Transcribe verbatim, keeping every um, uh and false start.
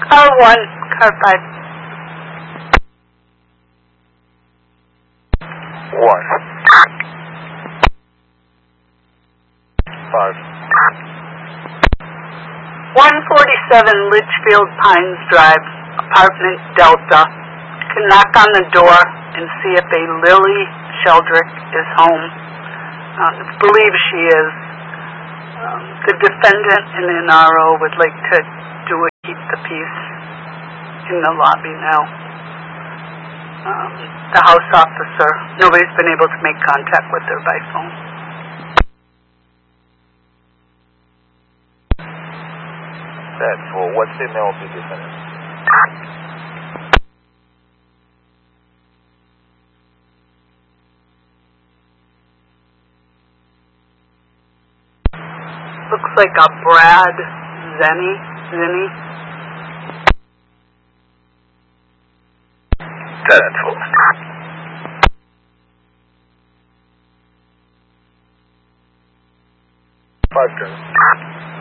Car one, car five. One. Five. one forty-seven Litchfield Pines Drive, apartment Delta. Can knock on the door and see if a Lily Sheldrick is home. Uh, believe she is. Um, the defendant and N R O would like to do a keep the peace in the lobby now. Um, the house officer, nobody's been able to make contact with her by phone. That's for what's the name of the defendant? Looks like a Brad Zenny. Zenny. That's for. Five turns.